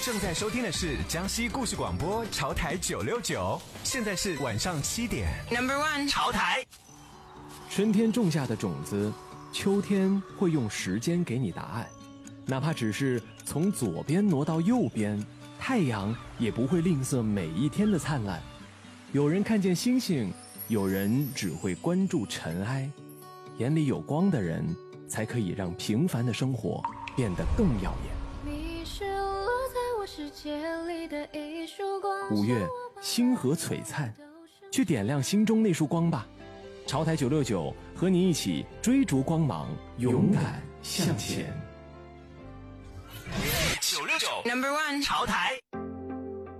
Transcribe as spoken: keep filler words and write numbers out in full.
正在收听的是江西故事广播潮台九六九，现在是晚上七点。Number one 潮台。 春天种下的种子，秋天会用时间给你答案。哪怕只是从左边挪到右边，太阳也不会吝啬每一天的灿烂。有人看见星星，有人只会关注尘埃。眼里有光的人，才可以让平凡的生活变得更耀眼。 你是落在我世界里的一束光。 五月，星河璀璨，去点亮心中那束光吧。潮台九六九和你一起追逐光芒，勇敢向前。 九六九 Number one 潮台。